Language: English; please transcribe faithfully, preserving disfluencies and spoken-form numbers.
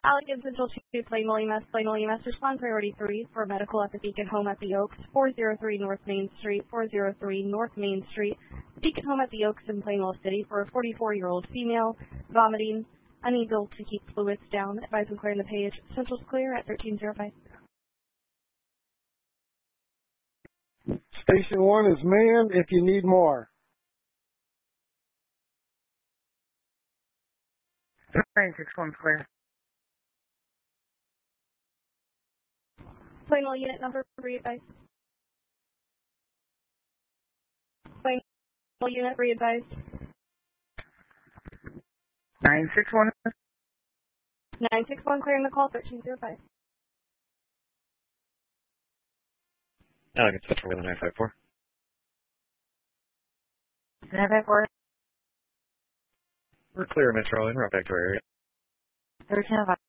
Alec and Central two, Plainville E M S, Plainville E M S, respond priority three for medical at the Beacon Home at the Oaks, four oh three North Main Street, four oh three North Main Street, Beacon Home at the Oaks in Plainville City for a forty-four-year-old female, vomiting, unable to keep fluids down. Advise when clearing the page. Central's clear at thirteen oh five. Station one is manned if you need more. nine six one's clear. Plainville unit number three advice. Plainville unit three advice. nine six one. nine six one clearing the call, thirteen oh five. Alec and Central with a nine five four. nine five four. We're clear, Metro, and route back to our area. thirteen oh five.